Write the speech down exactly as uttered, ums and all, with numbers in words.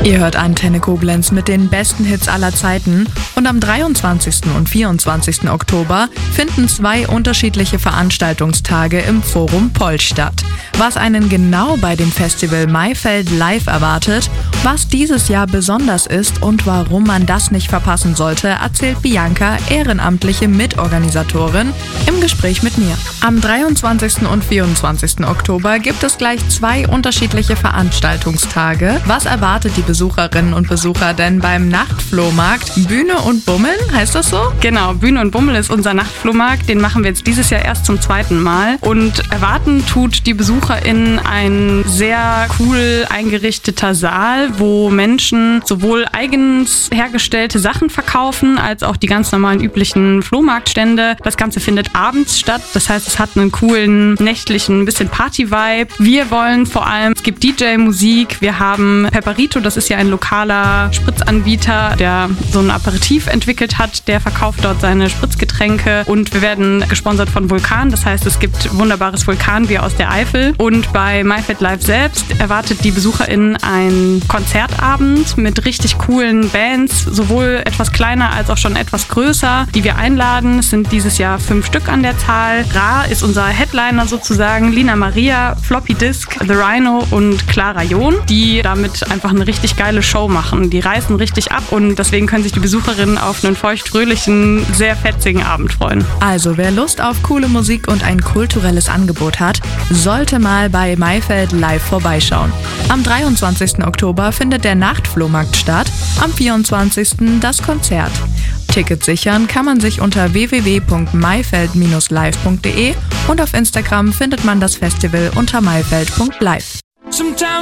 Ihr hört Antenne Koblenz mit den besten Hits aller Zeiten und am dreiundzwanzigsten und vierundzwanzigsten Oktober finden zwei unterschiedliche Veranstaltungstage im Forum Poll statt. Was einen genau bei dem Festival Maifeld Live erwartet, was dieses Jahr besonders ist und warum man das nicht verpassen sollte, erzählt Bianca, ehrenamtliche Mitorganisatorin, im Gespräch mit mir. Am dreiundzwanzigsten und vierundzwanzigsten Oktober gibt es gleich zwei unterschiedliche Veranstaltungstage. Was erwartet die Besucherinnen und Besucher denn beim Nachtflohmarkt? Bühne und Bummel, heißt das so? Genau, Bühne und Bummel ist unser Nachtflohmarkt. Den machen wir jetzt dieses Jahr erst zum zweiten Mal. Und erwarten tut die BesucherInnen ein sehr cool eingerichteter Saal, wo Menschen sowohl eigens hergestellte Sachen verkaufen, als auch die ganz normalen üblichen Flohmarktstände. Das Ganze findet abends statt. Das heißt, es hat einen coolen, nächtlichen, bisschen Party-Vibe. Wir wollen vor allem, es gibt D J-Musik. Wir haben Pepperito, das ist ja ein lokaler Spritzanbieter, der so ein Aperitif entwickelt hat. Der verkauft dort seine Spritzgetränke. Und wir werden gesponsert von Vulkan. Das heißt, es gibt wunderbares Vulkanbier aus der Eifel. Und bei Maifeld Live selbst erwartet die BesucherInnen ein Konzertabend mit richtig coolen Bands, sowohl etwas kleiner als auch schon etwas größer, die wir einladen. Es sind dieses Jahr fünf Stück an der Zahl. Ra ist unser Headliner sozusagen, Lina Maria, Floppy Disk, The Rhino und Clara John, die damit einfach eine richtig geile Show machen. Die reißen richtig ab und deswegen können sich die Besucherinnen auf einen feuchtfröhlichen, sehr fetzigen Abend freuen. Also wer Lust auf coole Musik und ein kulturelles Angebot hat, sollte mal bei Maifeld Live vorbeischauen. Am dreiundzwanzigsten Oktober findet der Nachtflohmarkt statt, am vierundzwanzigsten das Konzert. Tickets sichern kann man sich unter w w w punkt maifeld Bindestrich live punkt de und auf Instagram findet man das Festival unter maifeld punkt live.